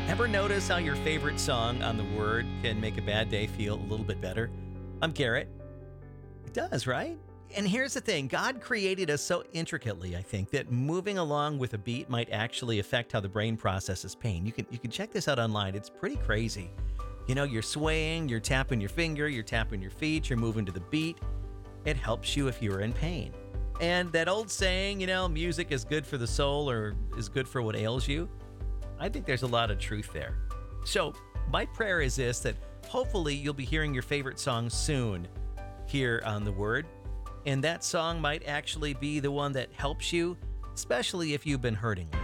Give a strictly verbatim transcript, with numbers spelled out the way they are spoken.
Ever notice how your favorite song on the Word can make a bad day feel a little bit better? I'm Garrett. It does, right? And here's the thing, God created us so intricately, I think, that moving along with a beat might actually affect how the brain processes pain. You can you can check this out online. It's pretty crazy. You know, you're swaying, you're tapping your finger, you're tapping your feet, you're moving to the beat. It helps you if you're in pain. And that old saying, you know, music is good for the soul or is good for what ails you, I think there's a lot of truth there. So, my prayer is this, that hopefully you'll be hearing your favorite song soon here on The Word. And that song might actually be the one that helps you, especially if you've been hurting.